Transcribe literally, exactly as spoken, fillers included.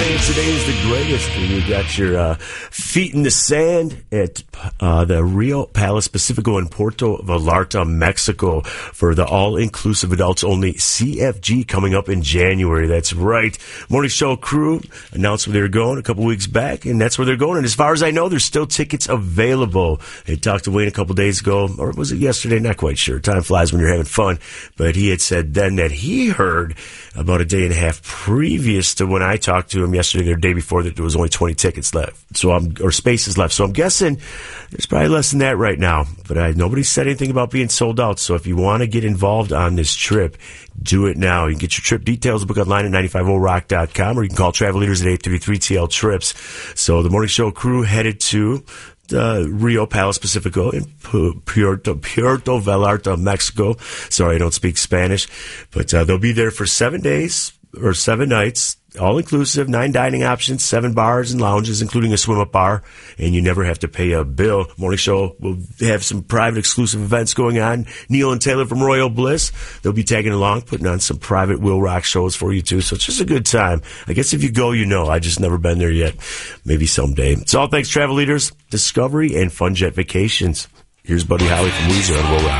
saying today is the greatest. You got your uh, feet in the sand at uh, the Rio Palace Pacifico in Puerto Vallarta, Mexico, for the all-inclusive adults-only C F G coming up in January. That's right. Morning Show crew announced where they were going a couple weeks back, and that's where they're going. And as far as I know, there's still tickets available. I talked to Wayne a couple days ago, or was it yesterday? Not quite sure. Time flies when you're having fun. But he had said then that he heard about a day and a half previous to when I talked to him yesterday or the day before that there was only twenty tickets left, so I'm or spaces left. So I'm guessing there's probably less than that right now. But I, nobody said anything about being sold out. So if you want to get involved on this trip, do it now. You can get your trip details, book online at nine five zero rock dot com, or you can call Travel Leaders at eight three three T L Trips. So the Morning Show crew headed to Uh, Rio Palace Pacifico in Puerto, Puerto Vallarta, Mexico. Sorry, I don't speak Spanish. But uh, they'll be there for seven days or seven nights, all-inclusive, nine dining options, seven bars and lounges, including a swim-up bar, and you never have to pay a bill. Morning Show will have some private exclusive events going on. Neil and Taylor from Royal Bliss, they'll be tagging along, putting on some private Will Rock shows for you, too. So it's just a good time. I guess if you go, you know. I just never been there yet. Maybe someday. It's all thanks, Travel Leaders, Discovery, and Fun Jet Vacations. Here's Buddy Holly from Weezer on Will Rock.